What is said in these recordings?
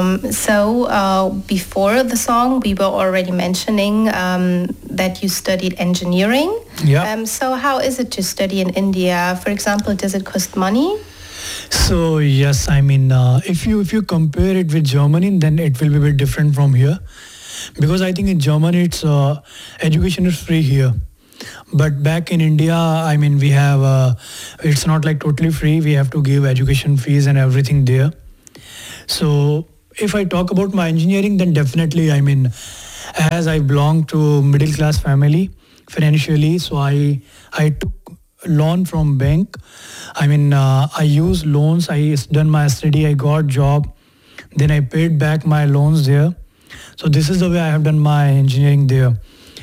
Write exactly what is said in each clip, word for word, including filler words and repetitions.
Um, so uh, before the song, we were already mentioning um, that you studied engineering. Yeah. Um, so how is it to study in India? For example, does it cost money? So yes, I mean, uh, if you if you compare it with Germany, then it will be a bit different from here, because I think in Germany it's uh, education is free here. But back in India, I mean, we have, uh, it's not like totally free. We have to give education fees and everything there. So if I talk about my engineering, then definitely, I mean, as I belong to middle class family financially, so I, I took loan from bank. I mean, uh, I used loans. I s- done my study. I got job. Then I paid back my loans there. So this is the way I have done my engineering there.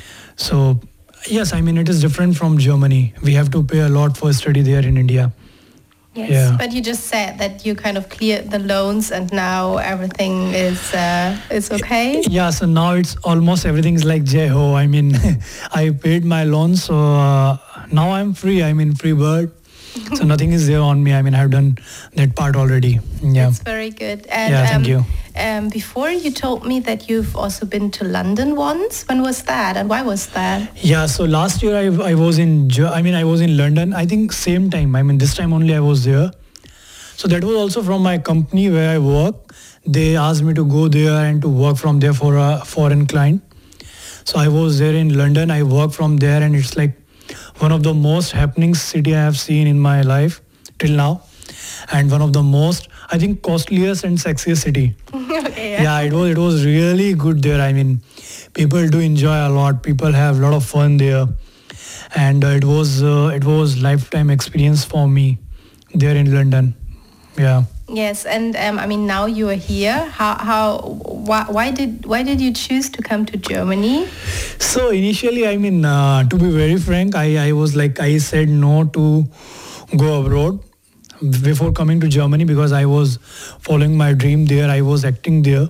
So yes, I mean, it is different from Germany. We have to pay a lot for study there in India. Yes, Yeah. but you just said that you kind of cleared the loans and now everything is uh, is okay. Yeah, so now it's almost everything is like Jai Ho. I mean, I paid my loans, so uh, now I'm free. I'm in free bird. So nothing is there on me. I mean, I've done that part already. Yeah. That's very good. And Yeah, thank um, you. Um, before you told me that you've also been to London once. When was that, and why was that? Yeah, so last year I, I was in, Ge- I mean, I was in London. I think same time. I mean, this time only I was there. So that was also from my company where I work. They asked me to go there and to work from there for a foreign client. So I was there in London. I worked from there, and it's like one of the most happening city I have seen in my life till now, and one of the most, I think, costliest and sexiest city. Okay, Yeah, it was it was really good there. I mean, people do enjoy a lot. People have a lot of fun there, and uh, it was uh, it was lifetime experience for me there in London. Yeah. Yes, and um, I mean now you are here. How how why, why did why did you choose to come to Germany? So initially, I mean, uh, to be very frank, I I was like I said no to go abroad before coming to Germany because I was following my dream there. I was acting there.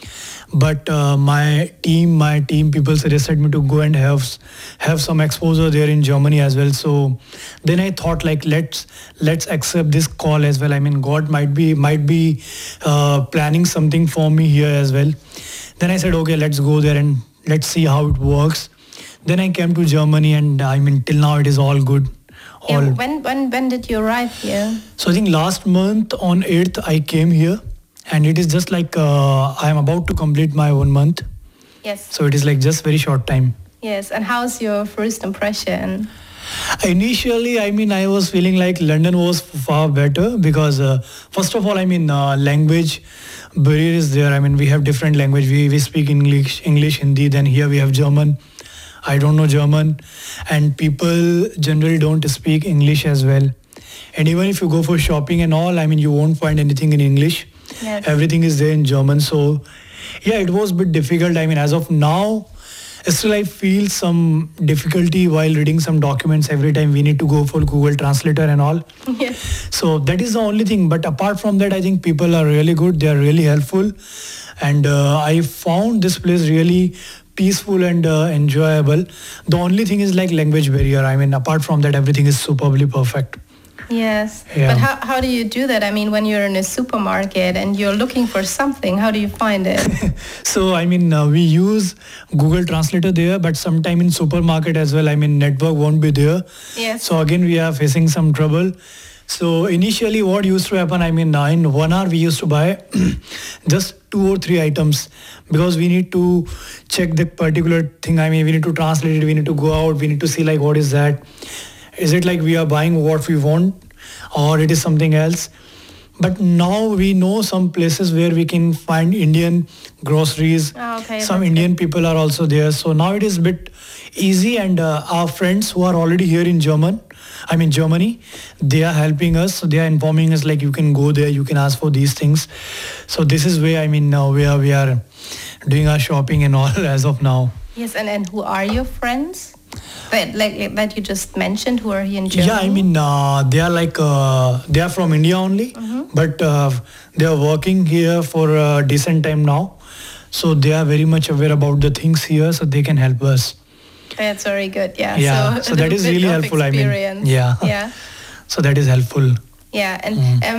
But uh, my team, my team people suggested me to go and have s- have some exposure there in Germany as well. So then I thought like let's let's accept this call as well. I mean, God might be might be uh, planning something for me here as well. Then I said okay, let's go there and let's see how it works. Then I came to Germany, and I mean till now it is all good. All. Yeah, when when when did you arrive here? So I think last month on eighth I came here, and it is just like uh, I am about to complete my one month. Yes. So it is like just very short time. Yes, and how's your first impression? Initially, I mean, I was feeling like London was far better because, uh, first of all, I mean, uh, language barrier is there. I mean, we have different language. We, we speak English, English, Hindi. Then here we have German. I don't know German, and people generally don't speak English as well. And even if you go for shopping and all, I mean, you won't find anything in English. Yes. Everything is there in German. So, yeah, it was a bit difficult. I mean, as of now, still I feel some difficulty while reading some documents every time we need to go for Google Translator and all. Yes. So that is the only thing. But apart from that, I think people are really good. They are really helpful. And uh, I found this place really peaceful and uh, enjoyable. The only thing is like language barrier. I mean, apart from that, everything is superbly perfect. Yes. Yeah. But how, how do you do that? I mean, when you're in a supermarket and you're looking for something, how do you find it? So, I mean, uh, we use Google Translator there, but sometime in supermarket as well, I mean, network won't be there. Yes. So again, we are facing some trouble. So initially what used to happen, I mean, uh, in one hour we used to buy just two or three items because we need to check the particular thing. I mean, we need to translate it. We need to go out. We need to see like, what is that? Is it like we are buying what we want or it is something else? But now we know some places where we can find Indian groceries. Oh, okay, Some that's Indian good. people are also there. So now it is a bit easy, and uh, our friends who are already here in German, I mean Germany, they are helping us. So they are informing us like you can go there, you can ask for these things. So this is where I mean now we are we are doing our shopping and all as of now. Yes, and, and who are your friends? That, like, that you just mentioned who are here in Germany? Yeah, I mean uh, they are like uh, they are from India only, but uh, they are working here for a decent time now. So they are very much aware about the things here, so they can help us. That's very good, yeah. Yeah, so, so a that little is bit really of helpful, I mean, experience. yeah. Yeah. So that is helpful. Yeah, and um,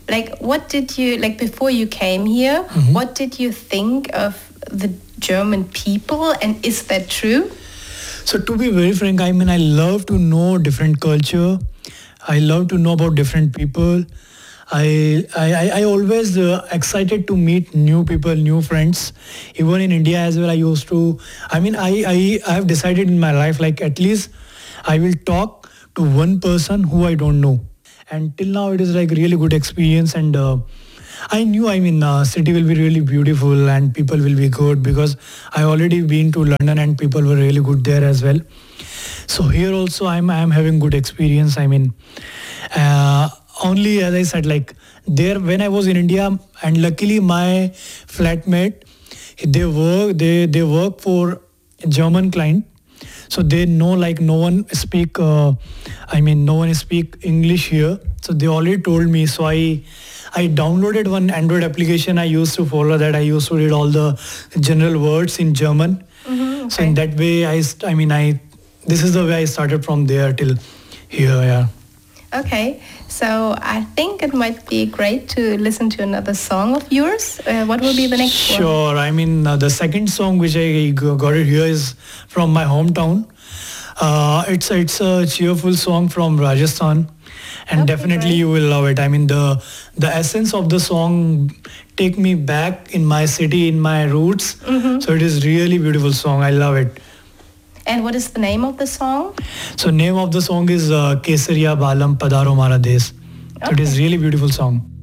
like, what did you, like, before you came here, Mm-hmm. what did you think of the German people, and is that true? So to be very frank, I mean, I love to know different culture. I love to know about different people. I I, I I always uh, excited to meet new people, new friends. Even in India as well, I used to. I mean, I I I have decided in my life, like, at least I will talk to one person who I don't know. And till now, it is like really good experience. And uh, I knew, I mean, uh, city will be really beautiful and people will be good, because I already been to London and people were really good there as well. So here also I'm I'm having good experience. I mean, uh, only as I said, like, there when I was in India, and luckily my flatmate, they work they they work for a German client, so they know, like, no one speak. Uh, I mean, no one speak English here, so they already told me. So I I downloaded one Android application. I used to follow that. I used to read all the general words in German. Mm-hmm, So in that way, I st- I mean, I this is the way I started from there till here. Yeah. Okay, so I think it might be great to listen to another song of yours. Uh, what will be the next one? Sure. I mean, uh, the second song which I g- got it here is from my hometown. Uh, it's it's a cheerful song from Rajasthan, and Okay, definitely great. you will love it. I mean, the the essence of the song take me back in my city, in my roots. Mm-hmm. So it is really beautiful song. I love it. And what is the name of the song? So name of the song is uh, Kesariya Balam Padaro Mara Des. So it is Okay. really beautiful song.